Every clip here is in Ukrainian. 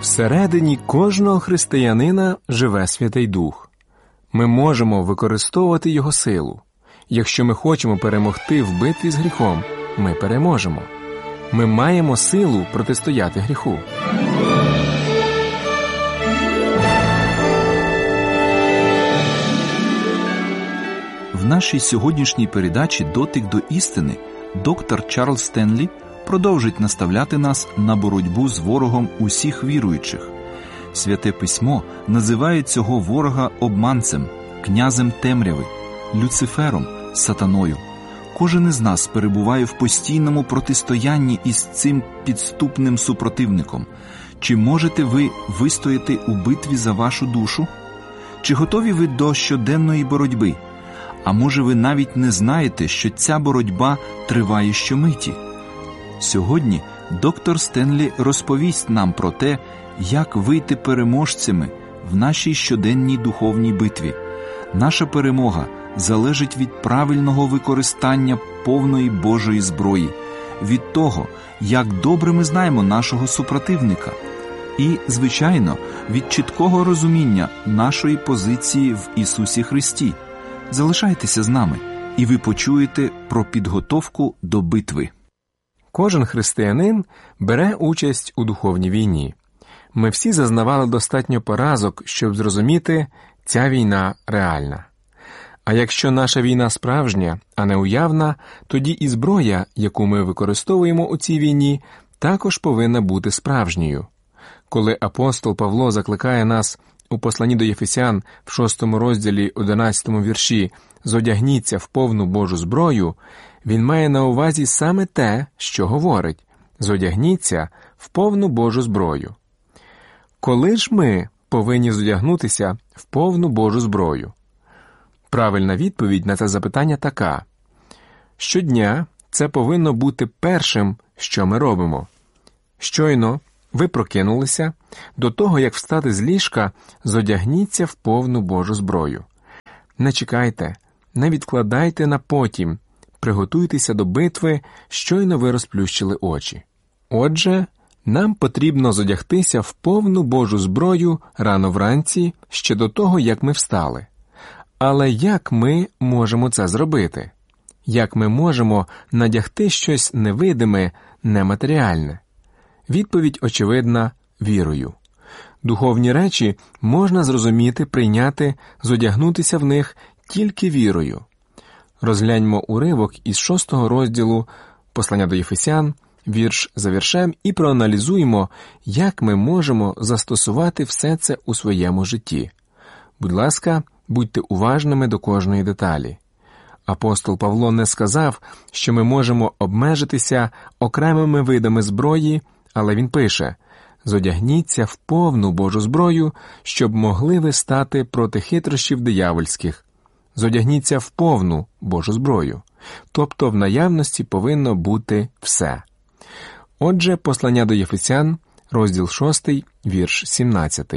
Всередині кожного християнина живе Святий Дух. Ми можемо використовувати його силу. Якщо ми хочемо перемогти в битві з гріхом, ми переможемо. Ми маємо силу протистояти гріху. В нашій сьогоднішній передачі «Дотик до істини» доктор Чарльз Стенлі продовжить наставляти нас на боротьбу з ворогом усіх віруючих. Святе Письмо називає цього ворога обманцем, князем темряви, Люцифером, сатаною. Кожен із нас перебуває в постійному протистоянні із цим підступним супротивником. Чи можете ви вистояти у битві за вашу душу? Чи готові ви до щоденної боротьби? А може ви навіть не знаєте, що ця боротьба триває щомиті? Сьогодні доктор Стенлі розповість нам про те, як вийти переможцями в нашій щоденній духовній битві. Наша перемога залежить від правильного використання повної Божої зброї, від того, як добре ми знаємо нашого супротивника, і, звичайно, від чіткого розуміння нашої позиції в Ісусі Христі. Залишайтеся з нами, і ви почуєте про підготовку до битви. Кожен християнин бере участь у духовній війні. Ми всі зазнавали достатньо поразок, щоб зрозуміти, ця війна реальна. А якщо наша війна справжня, а не уявна, тоді і зброя, яку ми використовуємо у цій війні, також повинна бути справжньою. Коли апостол Павло закликає нас у посланні до Єфесян в 6 розділі 11 вірші «Зодягніться в повну Божу зброю», він має на увазі саме те, що говорить «Зодягніться в повну Божу зброю». Коли ж ми повинні зодягнутися в повну Божу зброю? Правильна відповідь на це запитання така. Щодня це повинно бути першим, що ми робимо. Щойно ви прокинулися, до того, як встати з ліжка, зодягніться в повну Божу зброю. Не чекайте, не відкладайте на потім, приготуйтеся до битви, щойно ви розплющили очі. Отже, нам потрібно зодягтися в повну Божу зброю рано вранці, ще до того, як ми встали. Але як ми можемо це зробити? Як ми можемо надягти щось невидиме, нематеріальне? Відповідь очевидна – вірою. Духовні речі можна зрозуміти, прийняти, зодягнутися в них тільки вірою. Розгляньмо уривок із 6 розділу послання до Єфесян, вірш за віршем, і проаналізуємо, як ми можемо застосувати все це у своєму житті. Будь ласка, будьте уважними до кожної деталі. Апостол Павло не сказав, що ми можемо обмежитися окремими видами зброї, але він пише «Зодягніться в повну Божу зброю, щоб могли ви стати проти хитрощів диявольських». Зодягніться в повну Божу зброю. Тобто в наявності повинно бути все. Отже, послання до Єфесян, розділ 6, вірш 17.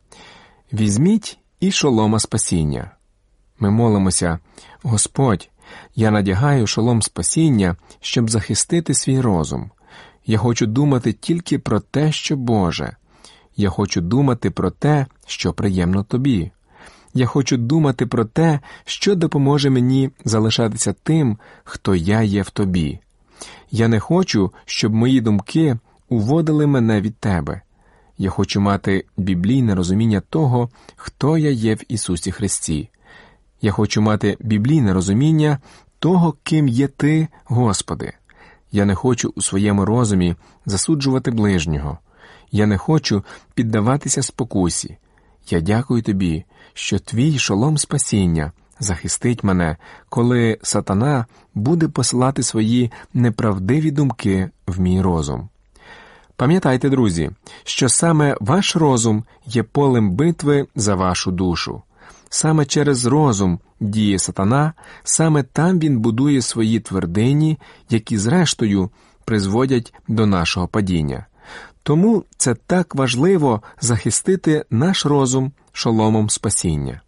«Візьміть і шолома спасіння». Ми молимося, «Господь, я надягаю шолом спасіння, щоб захистити свій розум. Я хочу думати тільки про те, що Боже. Я хочу думати про те, що приємно Тобі. Я хочу думати про те, що допоможе мені залишатися тим, хто я є в Тобі. Я не хочу, щоб мої думки уводили мене від Тебе. Я хочу мати біблійне розуміння того, хто я є в Ісусі Христі. Я хочу мати біблійне розуміння того, ким є Ти, Господи. Я не хочу у своєму розумі засуджувати ближнього. Я не хочу піддаватися спокусі. Я дякую Тобі, що Твій шолом спасіння захистить мене, коли сатана буде посилати свої неправдиві думки в мій розум. Пам'ятайте, друзі, що саме ваш розум є полем битви за вашу душу. Саме через розум діє сатана, саме там він будує свої твердині, які зрештою призводять до нашого падіння. Тому це так важливо захистити наш розум шоломом спасіння.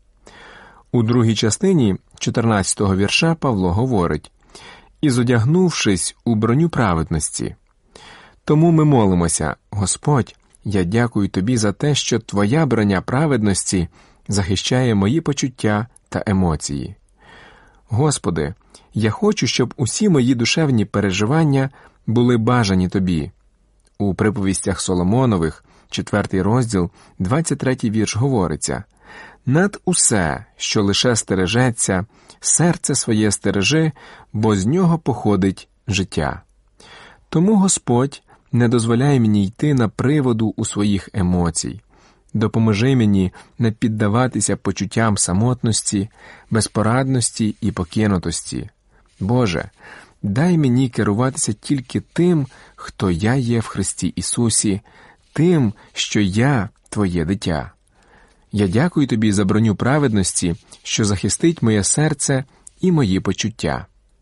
У другій частині 14-го вірша Павло говорить «І зодягнувшись у броню праведності». Тому ми молимося, Господь, Я дякую Тобі за те, що Твоя броня праведності захищає мої почуття та емоції. Господи, я хочу, щоб усі мої душевні переживання були бажані Тобі. У приповістях Соломонових, 4 розділ, 23 вірш говориться: «Над усе, що лише стережеться, серце своє стережи, бо з нього походить життя». Тому, Господь, не дозволяй мені йти на приводу у своїх емоцій. Допоможи мені не піддаватися почуттям самотності, безпорадності і покинутості. Боже, дай мені керуватися тільки тим, хто я є в Христі Ісусі, тим, що я Твоє дитя. Я дякую Тобі за броню праведності, що захистить моє серце і мої почуття.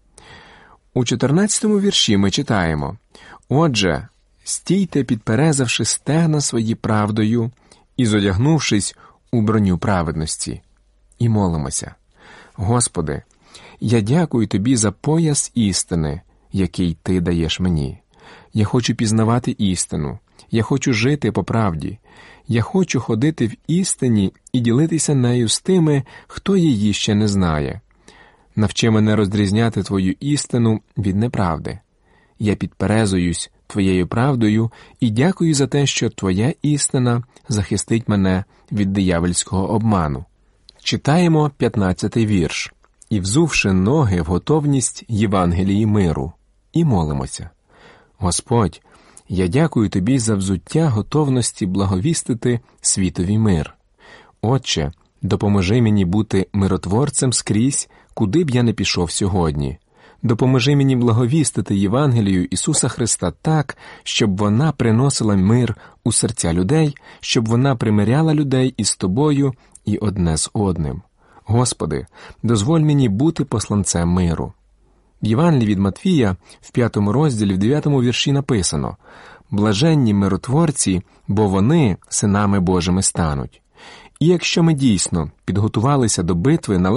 У 14-му вірші ми читаємо: «Отже, стійте, підперезавши стегна свої правдою і зодягнувшись у броню праведності». І молимося: «Господи, я дякую Тобі за пояс істини, який Ти даєш мені. Я хочу пізнавати істину, я хочу жити по правді, я хочу ходити в істині і ділитися нею з тими, хто її ще не знає. Навчи мене розрізняти Твою істину від неправди. Я підперезуюсь Твоєю правдою і дякую за те, що Твоя істина захистить мене від диявольського обману». Читаємо 15-й вірш. «І взувши ноги в готовність Євангелії миру». І молимося: «Господь, я дякую Тобі за взуття готовності благовістити світові мир. Отче, допоможи мені бути миротворцем скрізь, куди б я не пішов сьогодні. Допоможи мені благовістити Євангелію Ісуса Христа так, щоб вона приносила мир у серця людей, щоб вона примиряла людей із Тобою і одне з одним. Господи, дозволь мені бути посланцем миру». В Євангелії від Матвія, в 5 розділі, в 9 вірші написано: «Блаженні миротворці, бо вони синами Божими стануть». І якщо ми дійсно підготувалися до битви,